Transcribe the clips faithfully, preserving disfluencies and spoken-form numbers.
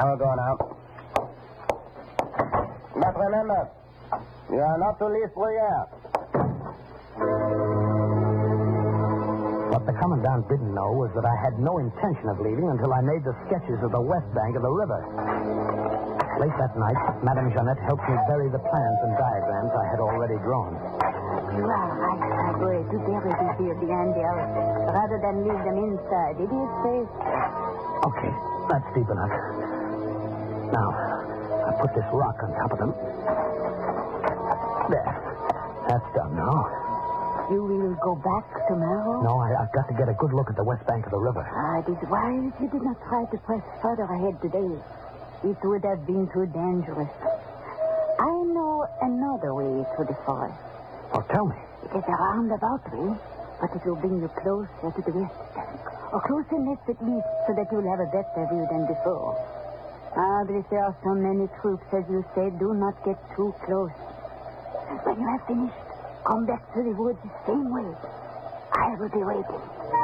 I will go now. But remember, you are not to leave Bruyere. What the commandant didn't know was that I had no intention of leaving until I made the sketches of the west bank of the river. Late that night, Madame Jeannette helped me bury the plans and diagrams I had already drawn. You are right, Padre, to bury these here behind there, rather than leave them inside. It is safe. Okay, that's deep enough. Now, I put this rock on top of them. There. That's done now. You will go back tomorrow? No, I, I've got to get a good look at the west bank of the river. Ah, it is wise you did not try to press further ahead today. It would have been too dangerous. I know another way through the forest. Oh, tell me. It is a roundabout way, but it will bring you closer to the west bank. Or close enough at least so that you will have a better view than before. Ah, but if there are so many troops, as you say, do not get too close. When you have finished, come back to the woods the same way. I will be waiting.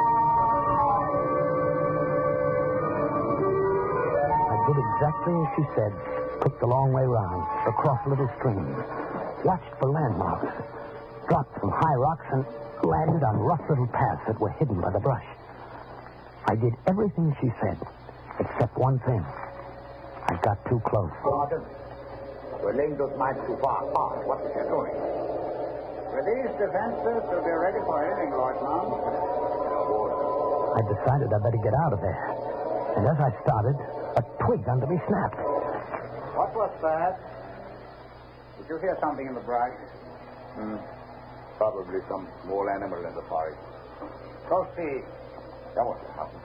I did exactly as she said. Took the long way round, across little streams, watched for landmarks, dropped from high rocks, and landed on rough little paths that were hidden by the brush. I did everything she said, except one thing. I got too close. Sergeant, we're laying those mines too far apart. What is he doing? With these defenses, we'll be ready for anything, Lieutenant. I decided I'd better get out of there. And as I started, a twig under me snapped. What was that? Did you hear something in the brush? Hmm. Probably some small animal in the forest. Go see. That was what happened.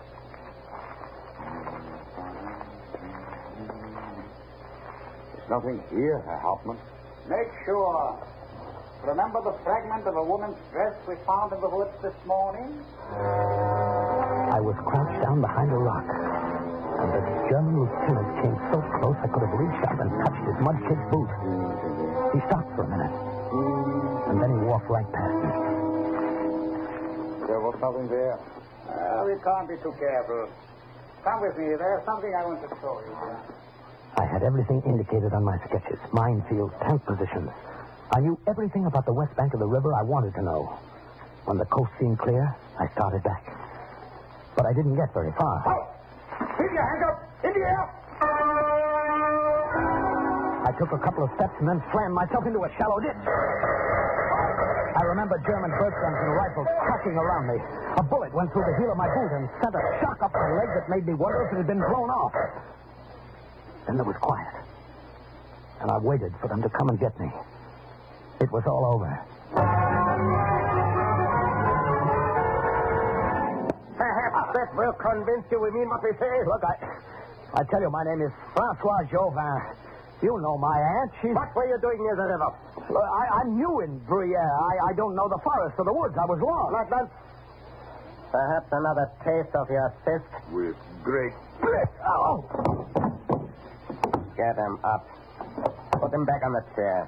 There's nothing here, Herr Hauptmann. Make sure. Remember the fragment of a woman's dress we found in the woods this morning? I was crouched down behind a rock, and the German lieutenant came so close I could have reached up and touched his mud-caked boot. He stopped for a minute, and then he walked right past me. There was nothing there. Uh, we can't be too careful. Come with me. There's something I want to show you. I had everything indicated on my sketches, minefields, tent positions. I knew everything about the west bank of the river I wanted to know. When the coast seemed clear, I started back. But I didn't get very far. Oh! Keep your hands up! In the air! I took a couple of steps and then slammed myself into a shallow ditch. I remember German bird guns and rifles cracking around me. A bullet went through the heel of my boot and sent a shock up my leg that made me wonder if it had been blown off. Then there was quiet. And I waited for them to come and get me. It was all over. Perhaps that will convince you we mean what we say. Look, I I tell you, my name is Francois Jovin. You know my aunt. She's... What were you doing near the river? Look, I, I'm new in Bruyere. I, I don't know the forest or the woods. I was lost. Lieutenant, perhaps another taste of your fist? With great... Oh! Get him up. Put him back on the chair.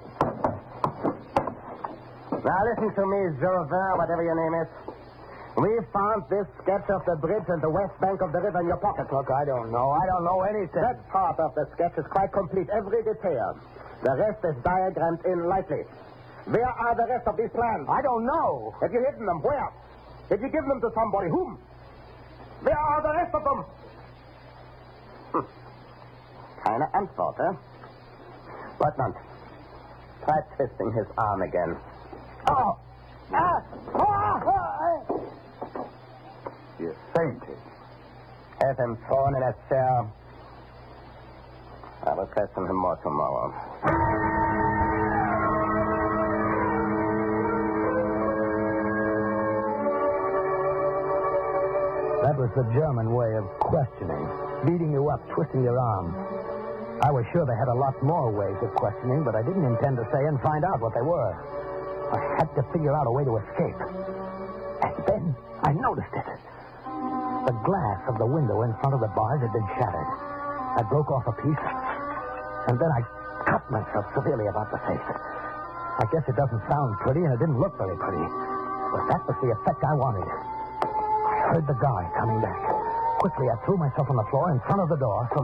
Now listen to me, Jovin, whatever your name is. We found this sketch of the bridge and the west bank of the river in your pocket. Look, I don't know. I don't know anything. That part of the sketch is quite complete, every detail. The rest is diagrammed in lightly. Where are the rest of these plans? I don't know. Have you hidden them? Where? Did you give them to somebody? Whom? Where are the rest of them? Hm. Keine Antwort, eh? Lieutenant, try twisting his arm again. Oh! Ah! Ah! Ah! You fainted. Have him thrown in a cell. I will question him more tomorrow. That was the German way of questioning. Beating you up, twisting your arm. I was sure they had a lot more ways of questioning, but I didn't intend to say and find out what they were. I had to figure out a way to escape. And then I noticed it. The glass of the window in front of the bars had been shattered. I broke off a piece, and then I cut myself severely about the face. I guess it doesn't sound pretty, and it didn't look very pretty. But that was the effect I wanted. I heard the guard coming back. Quickly, I threw myself on the floor in front of the door so